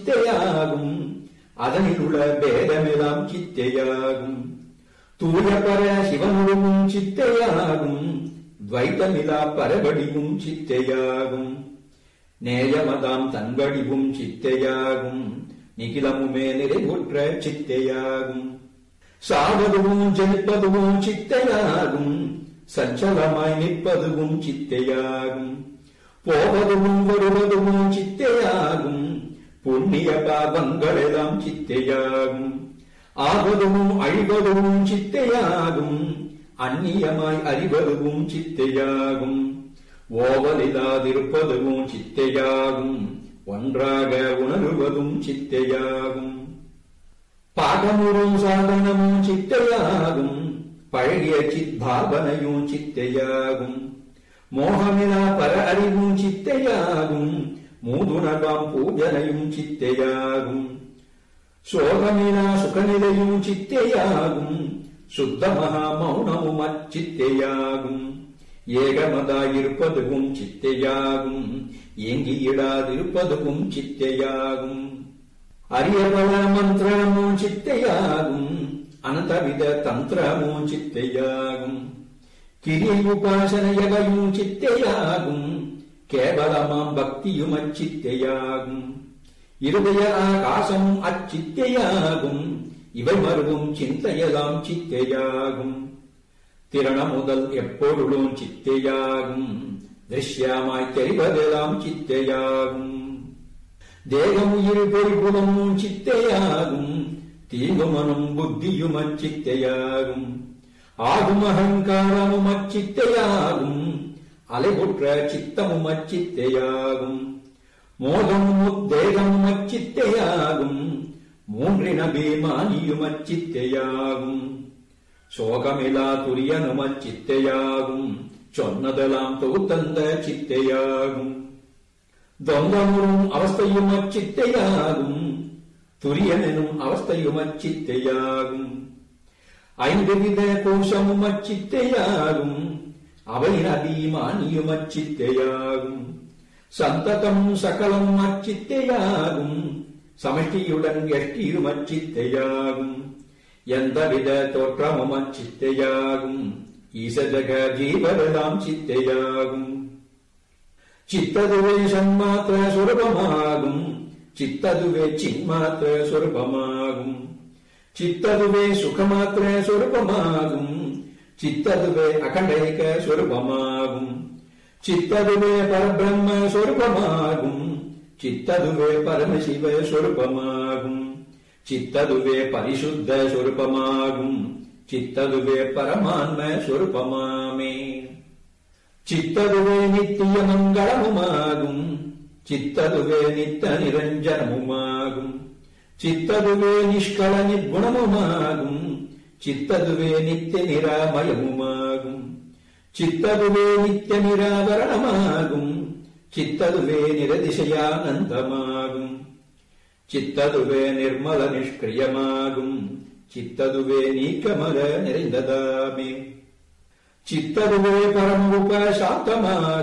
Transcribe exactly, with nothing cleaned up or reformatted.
சித்தையாகும். அதனில் உள்ள பேதமெல்லாம் சித்தையாகும். தூய பர சிவனுருவும் சித்தையாகும். துவைத்தமிலா பரவடிவும் சித்தையாகும். நேயமதாம் தன்வடிவும் சித்தையாகும். நிகிலமுமே நிறைவுற்ற சித்தையாகும். சாவதுவும் ஜெனிப்பதுவும் சித்தையாகும். சஞ்சலமாய் நிற்பதுவும் சித்தையாகும். போவதும் வருவதும் சித்தையாகும். புண்ணிய பாவங்கள் எல்லாம் சித்தையாகும். ஆவதும் அழிவதும் சித்தையாகும். அந்நியமாய் அறிவதும் சித்தையாகும். ஓவலில்லாதிருப்பதும் சித்தையாகும். ஒன்றாக உணர்வதும் சித்தையாகும். பாகமுறும் சாதனமும் சித்தையாகும். பழகிய சித்பாவனையும் சித்தையாகும். மோகமிலா பர அறிவும் சித்தையாகும். மூதுணர்வாம் பூஜனையும் சித்தையாகும். சோகமிலா சுகநிலையும் சித்தையாகும். சுத்த மகா மௌனமும் அச்சித்தையாகும். ஏகமதாயிருப்பதுவும் சித்தையாகும். ஏங்கியிடாதிருப்பதுவும் சித்தையாகும். அரியபல மந்திரமும் சித்தையாகும். அனந்தவித தந்திரமும் சித்தையாகும். கிரி உபாசனையவையும் சித்தையாகும். கேவலமாம் பக்தியும் அச்சித்தையாகும். இருதய ஆகாசமும் அச்சித்தையாகும். இவை மருவும் சிந்தையெல்லாம் சித்தையாகும். திறன முதல் எப்பொருளும் சித்தையாகும். திருஷ்யமாய் தெரிவதெல்லாம் சித்தையாகும். தேகம் உயிர் பொறிபுலமும் சித்தையாகும். தீங்குமனும் புத்தியும் அச்சித்தையாகும். ஆகும் அகங்காரமும் அச்சித்தையாகும். அலைவுற்ற சித்தமும் அச்சித்தையாகும். மோகமும் உத்தேகமும் அச்சித்தையாகும். மூன்றின பீமானியும் அச்சித்தையாகும். சோகமிலா துரியனும் அச்சித்தையாகும். சொன்னதெல்லாம் தொகுத்தந்த சித்தையாகும். தொந்தமுறும் அவஸ்தையும் அச்சித்தையாகும். துரியனும் அவஸ்தையும் அச்சித்தையாகும். ஐந்து வித கோஷமும் அச்சித்தையாகும். அவையின் அபிமானியும் அச்சித்தையாகும். சந்ததம் சகலம் அச்சித்தையாகும். சமஷ்டியுடன் எஷ்டியும் அச்சித்தையாகும். எந்தவித தோற்றமும் அச்சித்தையாகும். ஈசஜக ஜீவரெல்லாம் சித்தையாகும். சித்ததுவே சன்மாத்திர சுரூபமாகும். சித்ததுவே சின்மாத்திர சுரூபமாகும். சித்ததுவே சுகமாத்திர சுரூபமாகும். சித்ததுவே அகண்டைக சுரூபமாகும். சித்ததுவே பரபிரம்ம சுரூபமாகும். சித்ததுவே பரமசிவ சுரூபமாகும். சித்ததுவே பரிசுத்த சுரூபமாகும். சித்ததுவே பரமான்ம சுரூபமாமே. சித்ததுவே நித்திய மங்களமுமாகும். சித்ததுவே நித்த நிரஞ்சனமுமாகும். சித்ததுவே நிஷ்கள நிர்குணமுமாகும். சித்ததுவே நித்திய நிராமயமுமாகும். சித்ததுவே நித்திய நிராவரணமாகும். சித்ததுவே நிரதிசயானந்தமாகும். சித்ததுவே நிர்மல நிஷ்கிரியமாகும். சித்ததுவே நீக்கமர நிறைந்ததாமே. சித்ததுவே பரம உபசாந்தமாகும்.